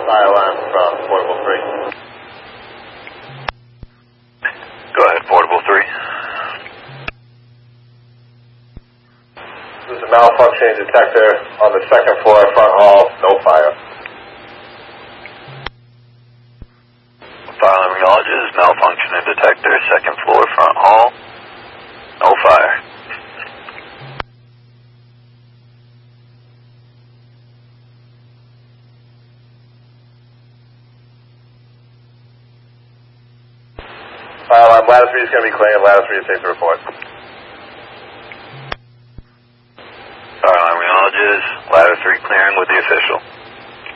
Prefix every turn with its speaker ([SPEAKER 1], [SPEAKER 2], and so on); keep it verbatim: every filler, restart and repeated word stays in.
[SPEAKER 1] fire alarm from Portable three.
[SPEAKER 2] Go ahead, Portable three.
[SPEAKER 1] This is a malfunctioning detector on the second floor, front hall, no fire.
[SPEAKER 2] Fire alarm acknowledges, malfunctioning detector, second floor, front hall, no fire.
[SPEAKER 1] Fire alarm, ladder three is going to be clear. Ladder three is safe to report.
[SPEAKER 2] Fire alarm acknowledges, ladder three clearing with the official.